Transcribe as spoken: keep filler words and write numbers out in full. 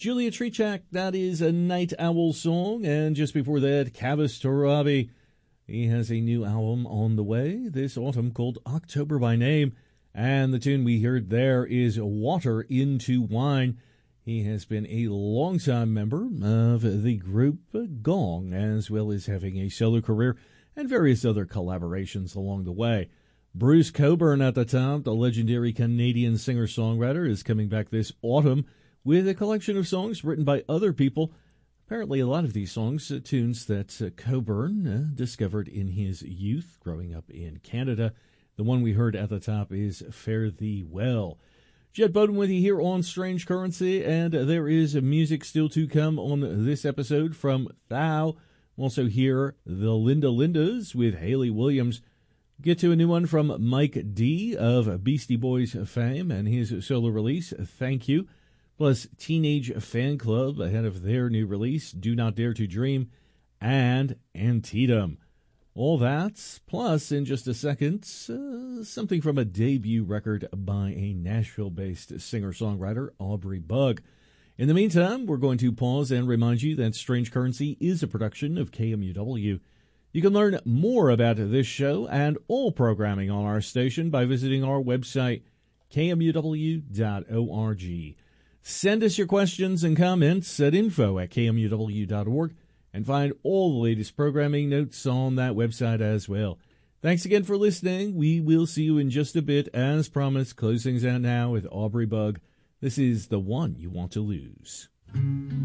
Julia Trichak, that is a Night Owl song. And just before that, Kavis Torabi. He has a new album on the way this autumn called October by Name. And the tune we heard there is Water into Wine. He has been a longtime member of the group Gong, as well as having a solo career and various other collaborations along the way. Bruce Cockburn at the top, the legendary Canadian singer-songwriter, is coming back this autumn with a collection of songs written by other people. Apparently a lot of these songs, uh, tunes that uh, Cockburn uh, discovered in his youth growing up in Canada. The one we heard at the top is Fare Thee Well. Jed Bowden with you here on Strange Currency, and there is music still to come on this episode from Thou. Also hear the Linda Lindas with Hayley Williams. Get to a new one from Mike D of Beastie Boys fame and his solo release, Thank You. Plus Teenage Fan Club ahead of their new release, Do Not Dare to Dream, and Antietam. All that, plus in just a second, uh, something from a debut record by a Nashville-based singer-songwriter, Aubrey Bug. In the meantime, we're going to pause and remind you that Strange Currency is a production of K M U W. You can learn more about this show and all programming on our station by visiting our website, K M U W dot org. Send us your questions and comments at info at K M U W dot org and find all the latest programming notes on that website as well. Thanks again for listening. We will see you in just a bit. As promised, close things out now with Aubrey Bug. This is The One You Want to Lose.